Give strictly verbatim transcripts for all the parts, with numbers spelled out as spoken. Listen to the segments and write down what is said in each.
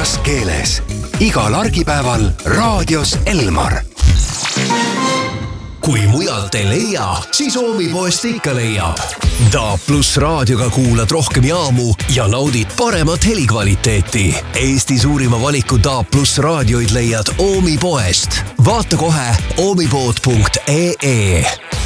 puhtas keeles. Igal argipäeval raadios Elmar. Kui mujalt ei leia, siis Oomipoest ikka leiab. D A plus raadioga kuulad rohkem jaamu ja naudid paremat helikvaliteeti. Eesti suurima valiku D A plus raadioid leiad Oomipoest. Vaata kohe oomipood punkt ee.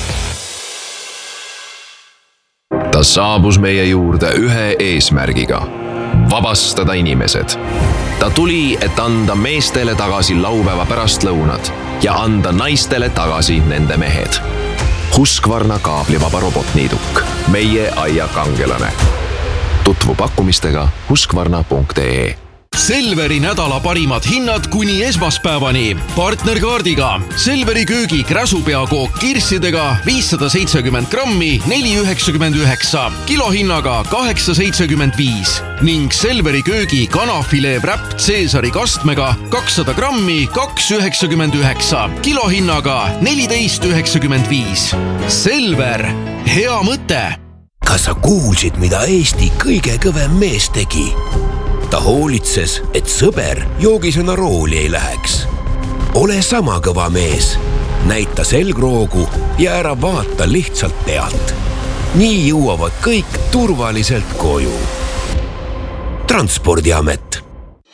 Ta saabus meie juurde ühe eesmärgiga. Vabastada inimesed. Ta tuli, et anda meestele tagasi laupäeva pärastlõunad ja anda naistele tagasi nende mehed. Husqvarna kaablivaba robotniiduk. Meie aia kangelane. Tutvu pakkumistega husqvarna punkt ee. Selveri nädala parimad hinnad kuni esmaspäevani. Partnerkaardiga Selveri köögi kräsupeakook kirssidega viissada seitsekümmend grammi neli üheksakümmend üheksa, kilohinnaga kaheksa seitsekümmend viis ning Selveri köögi kanafilee wrap Caesari kastmega kakssada grammi kaks üheksakümmend üheksa, kilohinnaga neliteist üheksakümmend viis. Selver, hea mõte! Kas sa kuulsid, mida Eesti kõige kõvem mees tegi? Ta hoolitses, et sõber joogisena rooli ei läheks. Ole sama kõva mees. Näita selgroogu ja ära vaata lihtsalt pealt. Nii jõuavad kõik turvaliselt koju. Transpordiamet.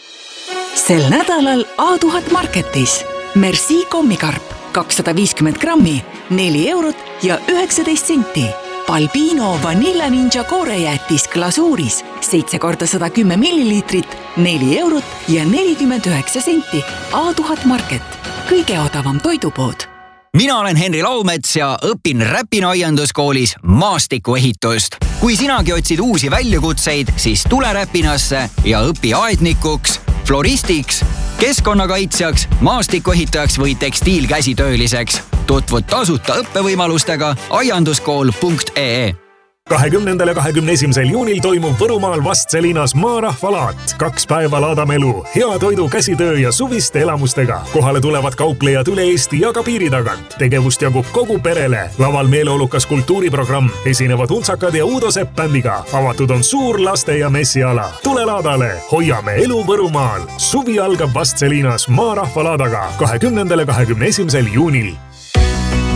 Sel nädalal A tuhat Marketis. Merci kommikarp kakssada viiskümmend grammi, neli eurot ja üheksateist senti. Balbino Vanilla Ninja koorejäätis glasuuris seitse korda sada kümme milliliitrit, neli eurot ja nelikümmend üheksa senti. A tuhat Market, kõige odavam toidupood. Mina olen Henri Laumets ja õpin Räpina aianduskoolis maastikuehitust. Kui sinagi otsid uusi väljakutseid, siis tule Räpinasse ja õpi aednikuks, floristiks, keskkonnakaitsjaks, maastikuehitajaks või tekstiilkäsitööliseks. Tutvud tasuta õppevõimalustega aianduskool punkt ee. kahekümnendal ja kahekümne esimesel juunil toimub Võrumaal Vastselinas maarahvalaat. Kaks päeva laadame elu, hea toidu, käsitöö ja suviste elamustega. Kohale tulevad kauplejad üle Eesti ja ka piiri tagant. Tegevust jagub kogu perele. Laval meeleolukas kultuuriprogramm. Esinevad Untsakad ja Uudo Sepp bändiga. Avatud on suur laste- ja messiala. Tule laadale, hoiame elu Võrumaal. Suvi algab Vastselinas maarahvalaadaga kahekümnendal ja kahekümne esimesel juunil.